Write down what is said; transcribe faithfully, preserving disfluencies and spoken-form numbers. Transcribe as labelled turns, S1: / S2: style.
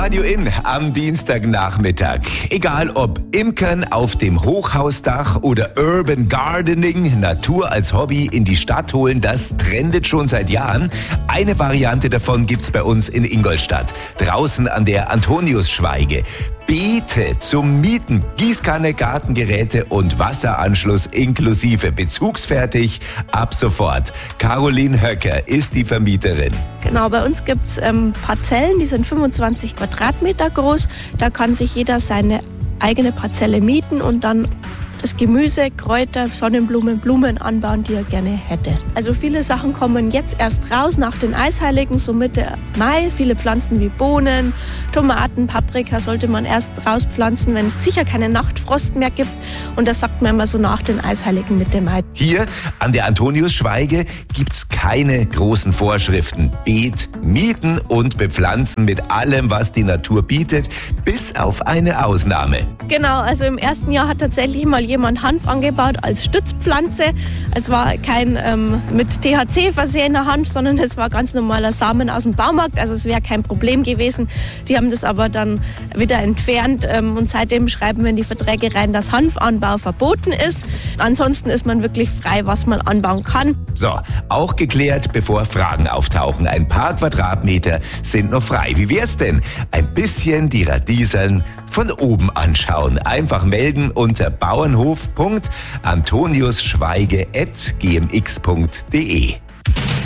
S1: Radio In am Dienstagnachmittag. Egal ob Imkern auf dem Hochhausdach oder Urban Gardening, Natur als Hobby in die Stadt holen, das trendet schon seit Jahren. Eine Variante davon gibt's bei uns in Ingolstadt, draußen an der Antoniusschwaige. Beete zum Mieten, Gießkanne, Gartengeräte und Wasseranschluss inklusive, bezugsfertig ab sofort. Caroline Höcker ist die Vermieterin.
S2: Genau, bei uns gibt es ähm, Parzellen, die sind fünfundzwanzig Quadratmeter groß. Da kann sich jeder seine eigene Parzelle mieten und dann das Gemüse, Kräuter, Sonnenblumen, Blumen anbauen, die er gerne hätte. Also viele Sachen kommen jetzt erst raus nach den Eisheiligen, so Mitte Mai. Viele Pflanzen wie Bohnen, Tomaten, Paprika sollte man erst rauspflanzen, wenn es sicher keine Nachtfrost mehr gibt. Und das sagt man immer so nach den Eisheiligen Mitte Mai.
S1: Hier an der Antoniusschwaige gibt's keine großen Vorschriften. Beet, mieten und bepflanzen mit allem, was die Natur bietet, bis auf eine Ausnahme.
S2: Genau, also im ersten Jahr hat tatsächlich mal jemand Hanf angebaut als Stützpflanze. Es war kein ähm, mit T H C versehener Hanf, sondern es war ganz normaler Samen aus dem Baumarkt. Also es wäre kein Problem gewesen. Die haben das aber dann wieder entfernt ähm, und seitdem schreiben wir in die Verträge rein, dass Hanfanbau verboten ist. Ansonsten ist man wirklich frei, was man anbauen kann.
S1: So, auch geklärt, bevor Fragen auftauchen. Ein paar Quadratmeter sind noch frei. Wie wär's denn? Ein bisschen die Radieseln von oben anschauen. Einfach melden unter bauernhof punkt antoniusschwaige at gmx punkt de.